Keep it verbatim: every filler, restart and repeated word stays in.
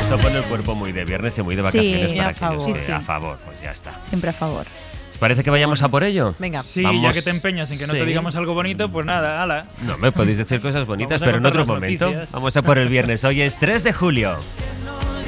Esto pone el cuerpo muy de viernes y muy de vacaciones Sí, para a favor. aquellos Sí, que sí. a favor, pues ya está. Siempre a favor. ¿Os parece que vayamos a por ello? Venga. Sí, Vamos. ya que te empeñas en que no Sí. te digamos algo bonito, pues nada, ala. No, me podéis decir cosas bonitas, Vamos a pero en contar otro las momento. noticias. Vamos a por el viernes. Hoy es tres de julio.